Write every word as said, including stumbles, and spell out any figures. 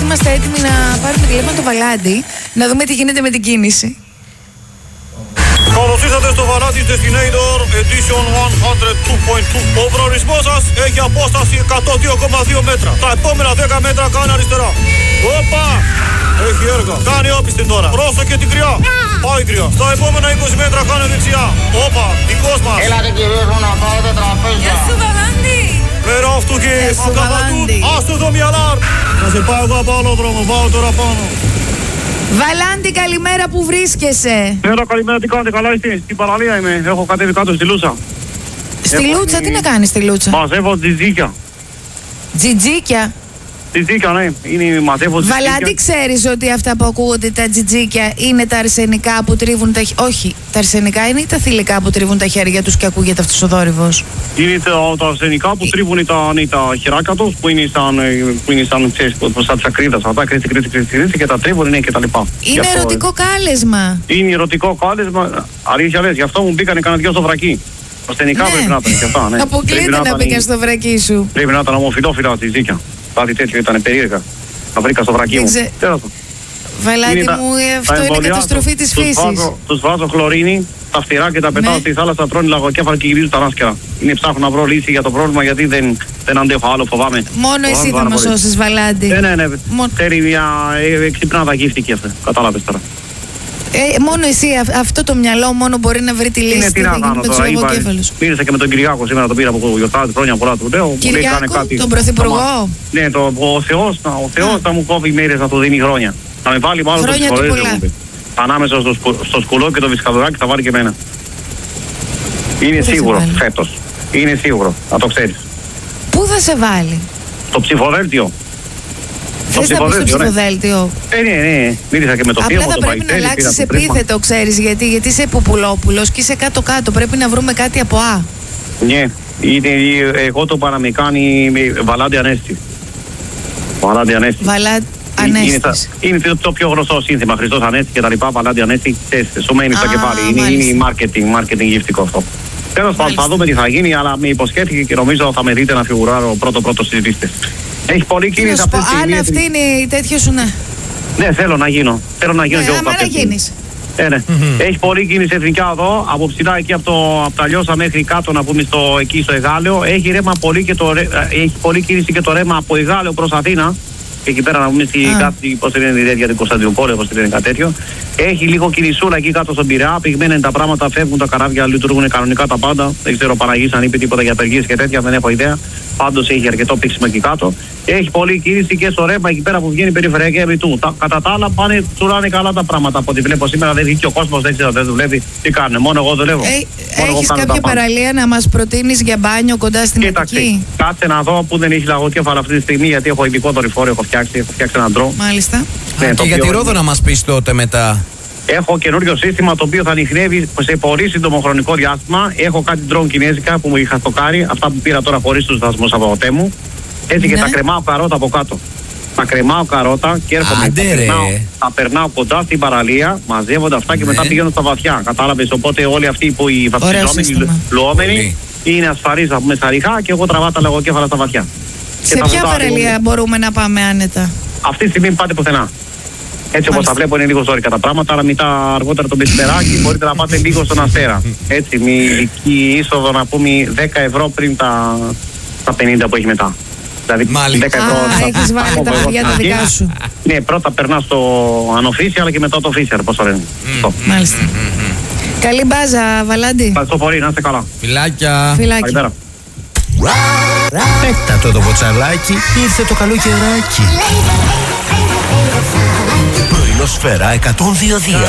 έρθει, είμαστε έτοιμοι να πάρουμε τηλέφωνο το Βαλάντι, να δούμε τι γίνεται με την κίνηση. Καλώς ήρθατε στο Βαλάντι Destinator Edition εκατόν δύο κόμμα δύο. Ο προορισμός σας έχει απόσταση εκατόν δύο κόμμα δύο μέτρα. Τα επόμενα δέκα μέτρα κάνει αριστερά. Όπα! Έχει έργα. Κάνει όπιστη τώρα. Πρόσεχε την κρυά. Πάει κρυά. Στα επόμενα είκοσι μέτρα κάνει δεξιά. Όπα! Δικός μας. Έλατε κυρίως μου να πάω τα τραπέζια. Γεια σου Βαλάντι. Πέρα αυτού και ακαβατούν. Άστο το μυαλάρ. Θα σε πάω εγώ από άλλο δρόμο. Πάω τώρα πάνω. Βαλάντι, καλημέρα, που βρίσκεσαι? Πέρα, καλημέρα, τι κάνετε, καλά είστε? Στην παραλία είμαι. Έχω κατέβει κάτω στη Λούτσα. Στη Έχω... Λούτσα, τι να κάνεις στη Λούτσα? Μαζεύω τζιτζίκια. Τζιτζίκια? Τζιτζίκια, ναι. Είναι, μαζεύω τζιτζίκια. Βαλάντι, ξέρεις ότι αυτά που ακούγονται τα τζιτζίκια είναι τα αρσενικά που τρίβουν τα χέρια? Όχι, τα αρσενικά είναι ή τα θηλυκά που τρίβουν τα χέρια τους και ακούγεται αυτός ο θόρυβος? Είναι τα, τα αρσενικά που τρίβουν τα, ναι, τα χεράκια τους, που είναι σαν, που είναι σαν, ξέρεις, σαν τσακρίδας. Αυτά κρίτσι, κρίτσι, κρίτσι, κρίτσι και τα τρίβουν, ναι, και τα λοιπά. Είναι αυτό, ερωτικό κάλεσμα. Είναι ερωτικό κάλεσμα. Αλήθεια λες, γι' αυτό μου μπήκανε κανένα δυο στο βρακί. Αρσενικά, ναι, πρέπει να ήταν και αυτά, ναι. Αποκλείται να, να μπήκαν στο βρακί σου. Πρέπει να ήταν ομοφυλόφιλα τζιτζίκια. Κάτι τέτοιο ήταν περίεργα. Τα βρήκα στο βρακί μου. Ξε... Βαλάντι μου, αυτό είναι καταστροφή της φύσης. Βάζω, τους βάζω χλωρίνη, τα φτερά και τα πετάω, ναι, στη θάλασσα, τρώνε λαγοκέφαλα και γυρίζουν τα νάσκερα. Είναι, ψάχνω να βρω λύση για το πρόβλημα, γιατί δεν, δεν αντέχω άλλο, φοβάμαι. Μόνο εσύ θα μας σώσεις, Βαλάντι. Ναι, ναι, ναι. Μόνο... Θέλει μια εξυπνάδα γύφτηκε αυτή. Κατάλαβες τώρα. Ε, μόνο εσύ, α, αυτό το μυαλό μόνο μπορεί να βρει τη λύση. Είναι, τι να κάνω τώρα, μίλησα και με τον Κυριάκο σήμερα, τον πήρα από γιορτάζει χρόνια πολλά του λέω. Κυριάκο, κάτι... τον Πρωθυπουργό. Ναι, το, ο Θεός, ο Θεός θα μου κόβει μέρες να του δίνει χρόνια. Θα με βάλει μάλλον το σχολείο. Ανάμεσα στο, στο σκουλό και το Βυσκαδουράκι θα βάλει και εμένα. Είναι σίγουρο φέτος. Είναι σίγουρο, να το ξέρεις. Πού θα σε βάλει? Το ψηφοδέλτιο. Θες να πεις στο ψηφοδέλτιο? Ε, ναι, ναι, μίλησα και με το Απλά θα πρέπει να αλλάξεις επίθετο, ξέρεις, γιατί, γιατί είσαι Πουπουλόπουλος και είσαι κάτω-κάτω. Πρέπει να βρούμε κάτι από Α. Ναι, είναι, εγώ το είπα να με κάνει Βαλάντι Ανέστη. Βαλάντι Ανέστη. Βαλάντι Ανέστης. Είναι, είναι το πιο γνωστό σύνθημα. Χριστός Ανέστη και τα λοιπά. Βαλάντι Ανέστη. Σου μένει στο κεφάλι. Είναι, είναι marketing, marketing γυφτικό αυτό. Τέλος πάντων, θα δούμε τι θα γίνει, αλλά με υποσχέθηκε και νομίζω θα με δείτε να φιγουράρω πρώτο-πρώτο στις λίστες. Έχει πολύ κίνηση αυτή τη στιγμή. Αν αυτή είναι η τέτοια σου, ναι. Ναι, θέλω να γίνω. Θέλω να γίνω ναι, και εγώ άμα να γίνεις. Ε, ναι. Mm-hmm. Έχει πολύ κίνηση εθνικά εδώ, από ψηλά εκεί από, το, από τα Λιώσα μέχρι κάτω, να πούμε στο, εκεί στο Εγάλεο. Έχει, ρέμα πολύ και το, έχει πολύ κίνηση και το ρέμα από Εγάλεο προς Αθήνα. Και εκεί πέρα να πούμε στη ah. κάτι, πώς είναι η τέτοια την Κωνσταντινούπολη, πώς είναι κάτι τέτοιο. Έχει λίγο κινησούλα εκεί κάτω στον Πειραιά. Πηγμένα είναι τα πράγματα, φεύγουν τα καράβια, λειτουργούν κανονικά τα πάντα. Δεν ξέρω Παναγής αν είπε τίποτα για απεργίες και τέτοια, δεν έχω ιδέα. Πάντως έχει αρκετό πήξιμο εκεί κάτω. Έχει πολλή κίνηση και στο ρέμα εκεί πέρα που βγαίνει περιφερειακή Ερβητού. Κατά τα άλλα πάνε, τσουράνε καλά τα πράγματα. Από ό,τι βλέπω σήμερα δεν βγήκε ο κόσμος, δεν ξέρω, δεν δουλεύει. Τι κάνουν, μόνο εγώ δουλεύω. Ε, έχεις κάποια παραλία να μας προτείνεις για μπάνιο κοντά στην Αττική? Κάτσε να δω που δεν έχει λαγοκέφαλα αυτή τη στιγμή, γιατί έχω ειδικό δορυφόρο, έχω φτιάξει, έχω φτιάξει έναν ντρό. Μάλιστα. Ναι, Α, και για τη Ρόδο να μας πεις τότε μετά. Έχω καινούριο σύστημα το οποίο θα ανιχνεύει σε πολύ σύντομο χρονικό διάστημα. Έχω κάτι ντρόν κινέζικα που μου είχα στοκάρει, αυτά που πήρα τώρα χωρίς τους δασμούς από το μου. Έτσι ναι. Και τα κρεμάω καρότα από κάτω. Τα κρεμάω καρότα και έρχομαι. Άντε, τα, περνάω, τα περνάω κοντά στην παραλία, μαζεύονται αυτά και ναι. Μετά πηγαίνουν στα βαθιά. Κατάλαβες, οπότε όλοι αυτοί που οι βαπτιζόμενοι, λουόμενοι, είναι ασφαλείς να πούμε στα ριχά και εγώ τραβάω τα λαγοκέφαλα στα βαθιά. Σε ποια παραλία μπορούμε να πάμε άνετα? Αυτή τη στιγμή μην πάτε πουθενά. Έτσι όπως τα βλέπω είναι λίγο ζόρικα τα πράγματα, αλλά μετά αργότερα το μεσημεράκι μπορείτε να πάτε λίγο στον Αστέρα. Έτσι, με ειδική είσοδο να πούμε δέκα ευρώ πριν τα, τα πενήντα που έχει μετά. Δηλαδή Μάλιστα. δέκα ευρώ. Α, έχεις βάλει τα παιδιά τα δικά σου. Ναι, πρώτα περνά στο unofficial και μετά το official, πώς το λένε. Mm. Μάλιστα. Mm-hmm. Καλή μπάζα, Βαλάντι. Ευχαριστώ πολύ, να είστε καλά. Φιλάκια. Φιλάκι. Πέτα το μποτσαλάκι, ήρθε το καλό καιράκι. Πρωινό Σφαίρα εκατόν δύο δύο.